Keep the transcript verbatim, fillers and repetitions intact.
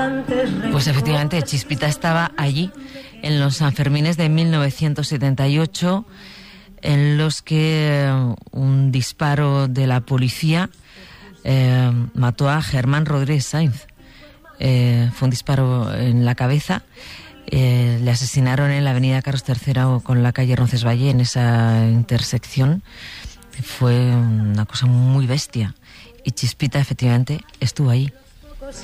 Pues efectivamente, Chispita estaba allí en los Sanfermines de mil novecientos setenta y ocho, en los que un disparo de la policía eh, mató a Germán Rodríguez Sainz. Eh, fue un disparo en la cabeza. Eh, le asesinaron en la avenida Carlos tercero con la calle Roncesvalles, en esa intersección. Fue una cosa muy bestia. Y Chispita efectivamente estuvo ahí.